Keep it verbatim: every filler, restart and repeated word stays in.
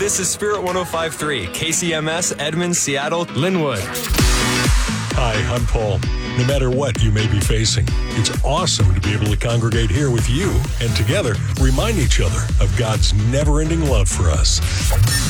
This is Spirit one oh five point three, K C M S, Edmonds, Seattle, Linwood. Hi, I'm Paul. No matter what you may be facing, it's awesome to be able to congregate here with you and together remind each other of God's never-ending love for us.